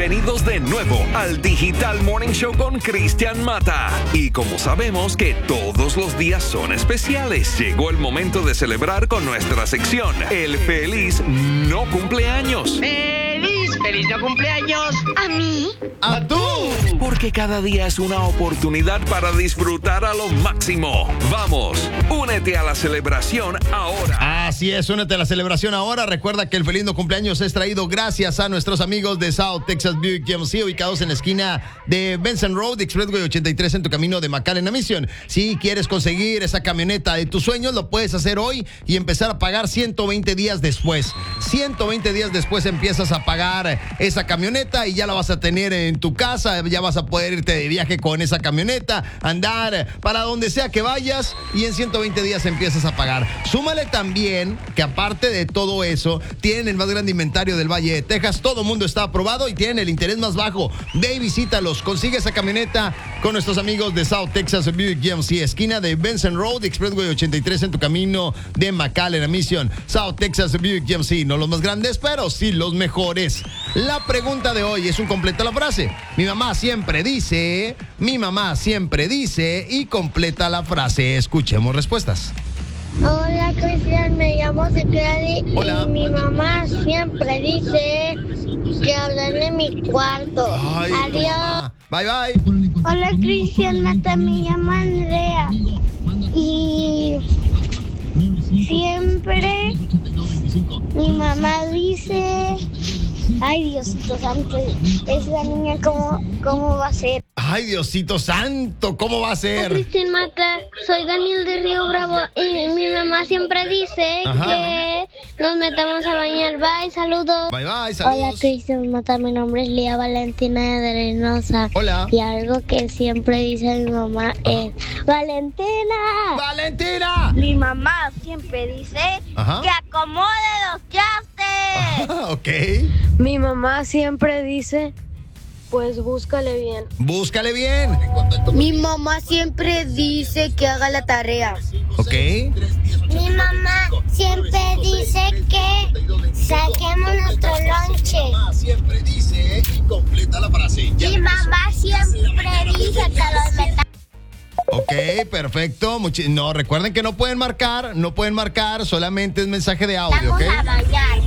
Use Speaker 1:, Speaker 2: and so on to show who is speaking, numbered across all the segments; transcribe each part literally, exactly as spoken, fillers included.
Speaker 1: Bienvenidos de nuevo al Digital Morning Show con Cristian Mata. Y como sabemos que todos los días son especiales, llegó el momento de celebrar con nuestra sección El Feliz No Cumpleaños.
Speaker 2: ¡Feliz! ¡Feliz no cumpleaños!
Speaker 3: ¿A mí?
Speaker 4: ¡A tú!
Speaker 1: Porque cada día es una oportunidad para disfrutar a lo máximo. Vamos, únete a la celebración ahora.
Speaker 4: Así es, únete a la celebración ahora. Recuerda que el feliz no cumpleaños es traído gracias a nuestros amigos de South Texas Buick G M C, ubicados en la esquina de Benson Road, Expressway ochenta y tres, en tu camino de McAllen a Mission. Si quieres conseguir esa camioneta de tus sueños, lo puedes hacer hoy y empezar a pagar ciento veinte días después. ciento veinte días después empiezas a pagar esa camioneta y ya la vas a tener en tu casa. Ya vas a poder irte de viaje con esa camioneta, andar para donde sea que vayas y en ciento veinte días empiezas a pagar. Súmale también que aparte de todo eso, tienen el más grande inventario del Valle de Texas. Todo el mundo está aprobado y tienen el interés más bajo. Ve y visítalos. Consigue esa camioneta con nuestros amigos de South Texas Buick G M C, esquina de Benson Road, Expressway ochenta y tres, en tu camino de McAllen a Mission. South Texas Buick G M C, no los más grandes, pero sí los mejores. La pregunta de hoy es un completa la frase. Mi mamá siempre dice, mi mamá siempre dice y completa la frase. Escuchemos respuestas.
Speaker 3: Hola, Cristian, me llamo Citlali.
Speaker 4: Hola.
Speaker 3: Y mi mamá siempre dice que hablan en mi cuarto.
Speaker 4: Ay,
Speaker 3: Adiós.
Speaker 4: bye, bye.
Speaker 3: Hola, Cristian Mata, me llamo Andrea. Y siempre mi mamá dice, ay, Diosito Santo, esa niña, ¿cómo, cómo va a ser?
Speaker 4: Ay, Diosito Santo, ¿cómo va a ser?
Speaker 3: Cristian Mata, soy Daniel de Río Bravo y mi mamá siempre dice
Speaker 4: Ajá.
Speaker 3: que nos metamos a bañar. Bye, saludos.
Speaker 4: Bye, bye, saludos.
Speaker 3: Hola, Cristian Mata, mi nombre es Lía Valentina de Reynosa.
Speaker 4: Hola.
Speaker 3: Y algo que siempre dice mi mamá es, ¡Valentina!
Speaker 4: ¡Valentina!
Speaker 3: Mi mamá siempre dice
Speaker 4: Ajá.
Speaker 3: que acomode los trastes.
Speaker 4: Ah, ok.
Speaker 5: Mi mamá siempre dice, pues búscale bien.
Speaker 4: Búscale bien.
Speaker 5: Mi mamá siempre dice que haga la tarea.
Speaker 4: Ok.
Speaker 3: Mi mamá siempre dice que saquemos nuestro lonche.
Speaker 4: Siempre dice y completa la frase.
Speaker 3: Mi mamá siempre dice que los metamos.
Speaker 4: Ok, perfecto. Muchi- no, recuerden que no pueden marcar, no pueden marcar, solamente es mensaje de audio, ¿ok?
Speaker 3: a bañar.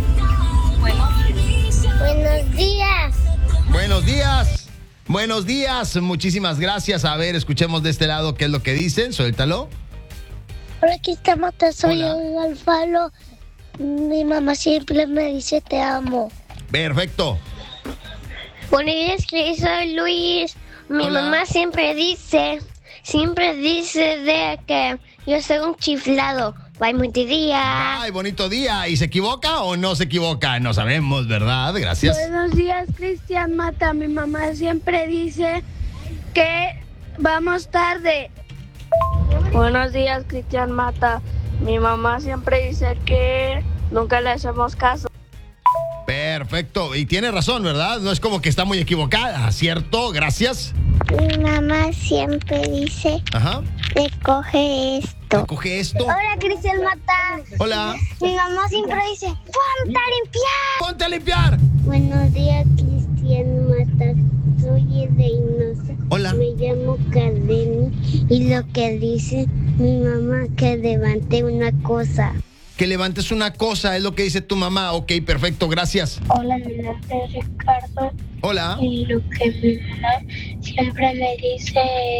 Speaker 3: Buenos días.
Speaker 4: Buenos días. Buenos días. Muchísimas gracias. A ver, escuchemos de este lado qué es lo que dicen. Suéltalo.
Speaker 3: Hola, aquí estamos, te soy
Speaker 4: Hola.
Speaker 3: Alfalo. Mi mamá siempre me dice te amo.
Speaker 4: Perfecto.
Speaker 3: Buenos días, Cris, soy Luis. Mi
Speaker 4: Hola.
Speaker 3: mamá siempre dice, siempre dice de que yo soy un chiflado. Bye, muy día.
Speaker 4: Ay, bonito día. ¿Y se equivoca o no se equivoca? No sabemos, ¿verdad? Gracias.
Speaker 6: Buenos días, Cristian Mata. Mi mamá siempre dice que vamos tarde. Buenos días, Cristian Mata. Mi mamá siempre dice que nunca le hacemos caso.
Speaker 4: Perfecto. Y tiene razón, ¿verdad? No es como que está muy equivocada, ¿cierto? Gracias.
Speaker 3: Mi mamá siempre dice,
Speaker 4: Ajá.
Speaker 3: recoge esto.
Speaker 4: Coge esto.
Speaker 3: Hola, Cristian Mata.
Speaker 4: Hola.
Speaker 3: Mi mamá siempre dice, ponte a limpiar.
Speaker 4: ¡Ponte a limpiar!
Speaker 3: Buenos días, Cristian Mata. Soy Reynosa.
Speaker 4: Hola.
Speaker 3: Me llamo Cadeni. Y lo que dice mi mamá, que levante una cosa.
Speaker 4: Que levantes una cosa, es lo que dice tu mamá. Ok, perfecto, gracias.
Speaker 3: Hola, mi nombre es Ricardo.
Speaker 4: Hola.
Speaker 3: Y lo que mi mamá siempre me dice